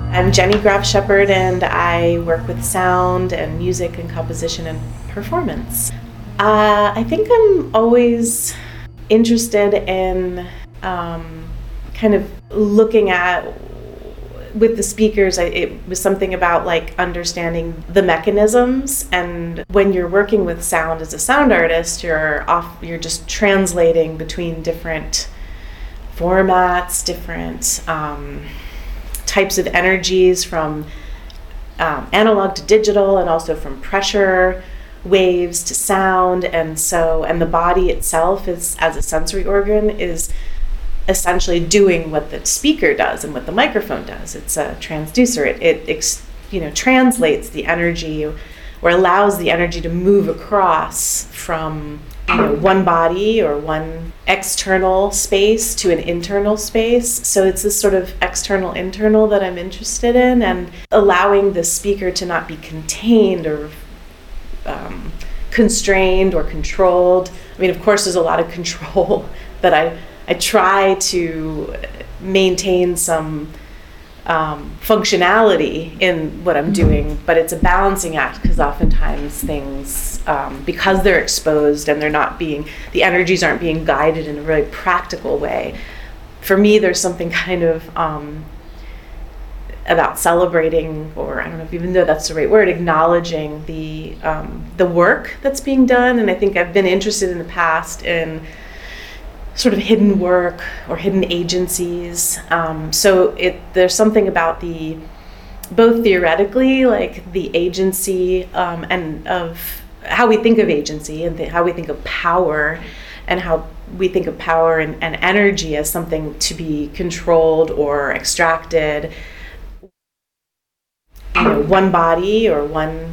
I'm Jenny Graf Shepard, and I work with sound and music and composition and performance. I think I'm always interested in kind of looking at, with the speakers, it was something about like understanding the mechanisms. And when you're working with sound as a sound artist, you're just translating between different formats, different types of energies, from analog to digital, and also from pressure waves to sound. And the body itself is, as a sensory organ, is essentially doing what the speaker does and what the microphone does. It's a transducer. It translates the energy, or allows the energy to move across from one body or one external space to an internal space. So it's this sort of external internal that I'm interested in, and allowing the speaker to not be contained or constrained or controlled. I mean, of course, there's a lot of control that I try to maintain some functionality in what I'm doing, but it's a balancing act, because oftentimes things, because they're exposed and the energies aren't being guided in a really practical way. For me, there's something kind of about celebrating, or I don't know if even though that's the right word, acknowledging the work that's being done. And I think I've been interested in the past in sort of hidden work or hidden agencies. There's something about both theoretically, like the agency and of how we think of agency, and how we think of power, and how we think of power and energy as something to be controlled or extracted. One body or one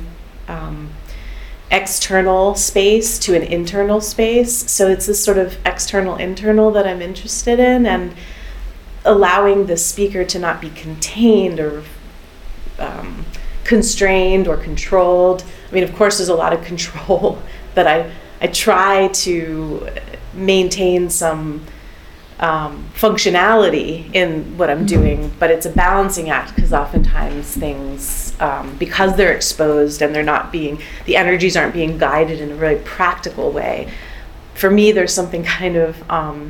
external space to an internal space. So it's this sort of external internal that I'm interested in, and allowing the speaker to not be contained or constrained or controlled. I mean, of course, there's a lot of control that I try to maintain some functionality in what I'm doing, but it's a balancing act, because oftentimes things, because they're exposed and the energies aren't being guided in a really practical way. For me, there's something kind of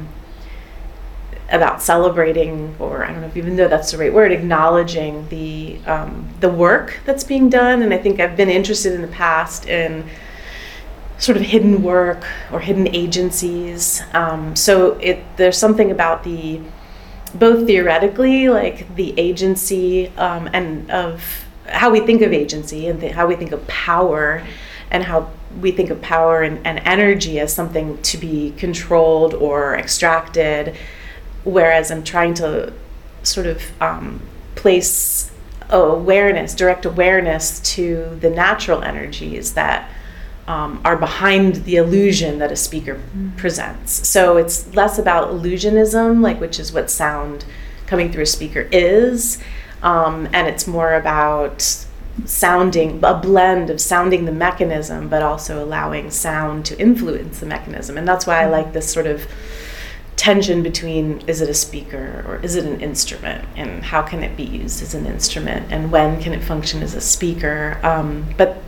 about celebrating, or I don't know if even though that's the right word, acknowledging the work that's being done. And I think I've been interested in the past in sort of hidden work or hidden agencies. There's something about both theoretically, like the agency and of how we think of agency, and how we think of power, and how we think of power and energy as something to be controlled or extracted. Whereas I'm trying to sort of place direct awareness to the natural energies that are behind the illusion that a speaker presents. So it's less about illusionism, which is what sound coming through a speaker is, and it's more about a blend of sounding the mechanism, but also allowing sound to influence the mechanism. And that's why I like this sort of tension between, is it a speaker or is it an instrument, and how can it be used as an instrument, and when can it function as a speaker. But